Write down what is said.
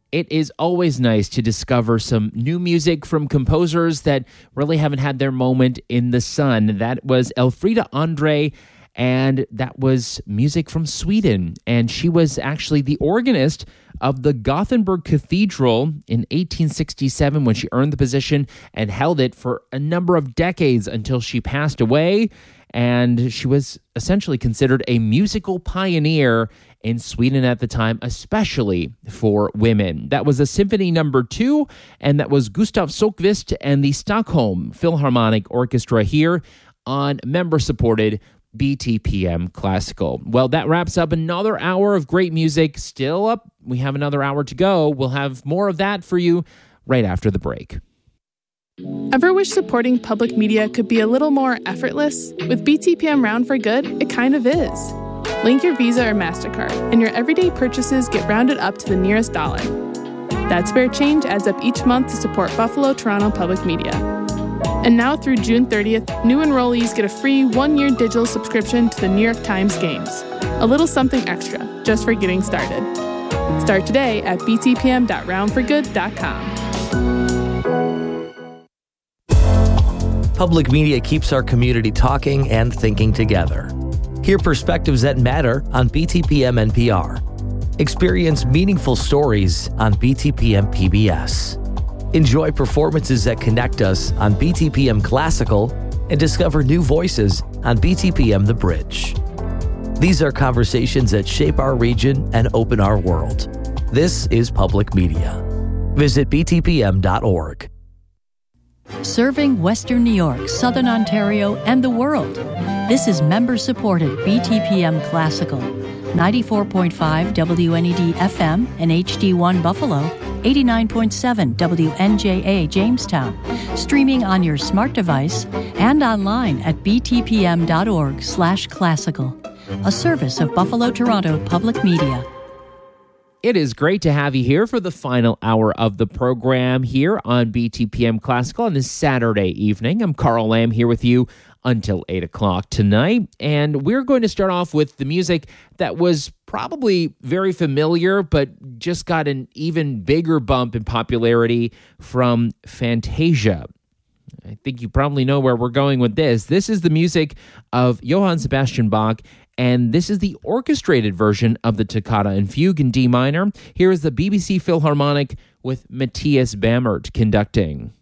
It is always nice to discover some new music from composers that really haven't had their moment in the sun. That was Elfrida Andre, and that was music from Sweden. And she was actually the organist of the Gothenburg Cathedral in 1867 when she earned the position and held it for a number of decades until she passed away. And she was essentially considered a musical pioneer in Sweden at the time, especially for women. That was a Symphony Number 2, and that was Gustav Sjökvist and the Stockholm Philharmonic Orchestra here on member-supported BTPM Classical. Well, that wraps up another hour of great music. Still up, we have another hour to go. We'll have more of that for you right after the break. Ever wish supporting public media could be a little more effortless? With BTPM Round for Good, it kind of is. Link your Visa or MasterCard, and your everyday purchases get rounded up to the nearest dollar. That spare change adds up each month to support Buffalo Toronto Public Media. And now through June 30th, new enrollees get a free 1-year digital subscription to the New York Times Games. A little something extra, just for getting started. Start today at btpm.roundforgood.com. Public media keeps our community talking and thinking together. Hear perspectives that matter on BTPM NPR. Experience meaningful stories on BTPM PBS. Enjoy performances that connect us on BTPM Classical and discover new voices on BTPM The Bridge. These are conversations that shape our region and open our world. This is public media. Visit btpm.org. Serving Western New York, Southern Ontario, and the world. This is member-supported BTPM Classical. 94.5 WNED FM and HD1 Buffalo, 89.7 WNJA Jamestown. Streaming on your smart device and online at btpm.org/classical. A service of Buffalo Toronto Public Media. It is great to have you here for the final hour of the program here on BTPM Classical on this Saturday evening. I'm Carl Lamb here with you until 8 o'clock tonight, and we're going to start off with the music that was probably very familiar, but just got an even bigger bump in popularity from Fantasia. I think you probably know where we're going with this. This is the music of Johann Sebastian Bach, and this is the orchestrated version of the Toccata and Fugue in D minor. Here is the BBC Philharmonic with Matthias Bamert conducting.